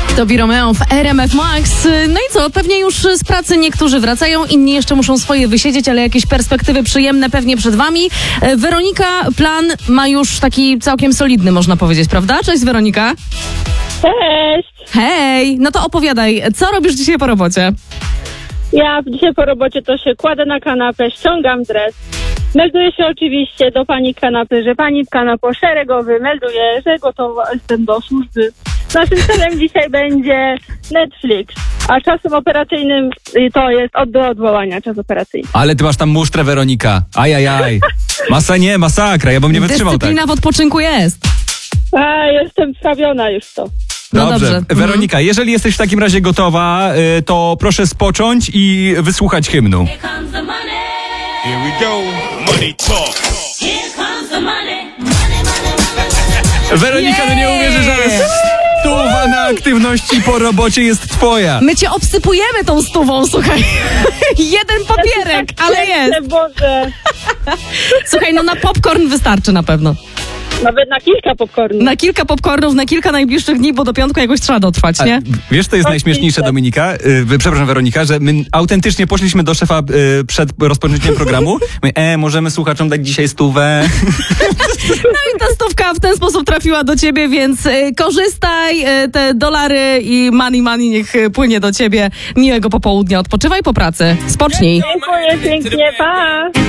Tobi Romeo w RMF Max. No i co, pewnie już z pracy niektórzy wracają, inni jeszcze muszą swoje wysiedzieć, ale jakieś perspektywy przyjemne pewnie przed wami. Weronika plan ma już taki całkiem solidny, można powiedzieć, prawda? Cześć Weronika. Cześć! Hej, no to opowiadaj, co robisz dzisiaj po robocie? Ja dzisiaj po robocie to się kładę na kanapę, ściągam dres. Melduję się oczywiście do pani kanapy, że pani kanapą szeregowy melduje, że gotowa jestem do służby. Naszym celem dzisiaj będzie Netflix, a czasem operacyjnym to jest do odwołania, czas operacyjny. Ale ty masz tam musztrę, Weronika. Ajajaj. Masakra, ja bym nie wytrzymał tak. Dyscyplina w odpoczynku jest. A, jestem wprawiona już w to. No dobrze. Weronika, jeżeli jesteś w takim razie gotowa, to proszę spocząć i wysłuchać hymnu. Here we go. Money talk. Here comes the money. Money. Weronika, no nie uwierzysz, ale stuwa na aktywności po robocie jest twoja. My cię obsypujemy tą stówą, słuchaj. Jeden papierek, ale jest. Boże, Słuchaj, no na popcorn wystarczy na pewno. nawet na kilka popcornów. Na kilka popcornów, na kilka najbliższych dni, bo do piątku jakoś trzeba dotrwać, nie? Wiesz, to jest najśmieszniejsze, Dominika, przepraszam, Weronika, że my autentycznie poszliśmy do szefa przed rozpoczęciem programu. My, możemy słuchaczom dać dzisiaj 100. No i ta stówka w ten sposób trafiła do ciebie, więc korzystaj, te dolary i money niech płynie do ciebie. Miłego popołudnia, odpoczywaj po pracy, spocznij. Dziękuję pięknie, pa!